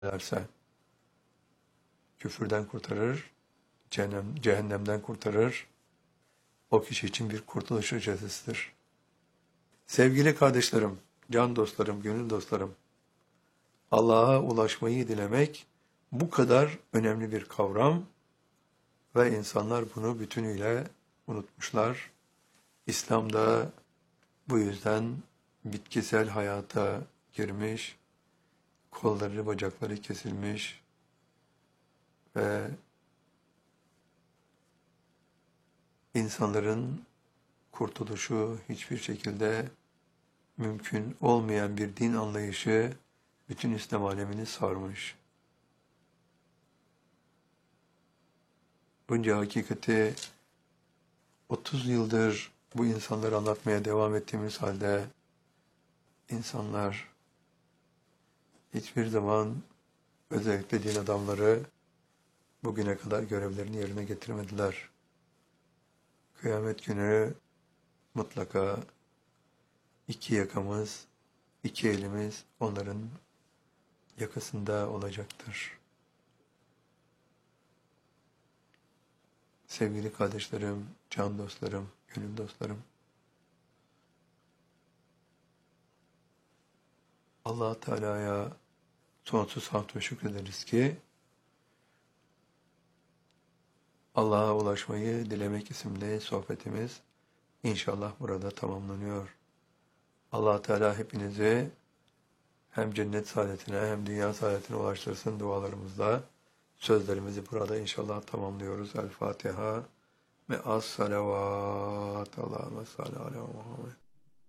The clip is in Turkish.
ederse küfürden kurtarır, cehennemden kurtarır. O kişi için bir kurtuluş ücretidir. Sevgili kardeşlerim, can dostlarım, gönül dostlarım, Allah'a ulaşmayı dilemek bu kadar önemli bir kavram ve insanlar bunu bütünüyle unutmuşlar. İslam'da bu yüzden bitkisel hayata girmiş, kolları bacakları kesilmiş ve insanların kurtuluşu hiçbir şekilde mümkün olmayan bir din anlayışı bütün İslam alemini sarmış. Bunca hakikati 30 yıldır bu insanları anlatmaya devam ettiğimiz halde insanlar hiçbir zaman, özellikle din adamları, bugüne kadar görevlerini yerine getirmediler. Kıyamet günü mutlaka iki yakamız, iki elimiz onların yakasında olacaktır. Sevgili kardeşlerim, can dostlarım, gönül dostlarım, Allah Teala'ya sonsuz hamd ve şükrederiz ki Allah'a ulaşmayı dilemek isimli sohbetimiz inşallah burada tamamlanıyor. Allah Teala hepinizi hem cennet saadetine hem dünya saadetine ulaştırsın dualarımızla. Sözlerimizi burada inşallah tamamlıyoruz. El Fatiha ve as salavat. Allahümme salli ala Muhammed.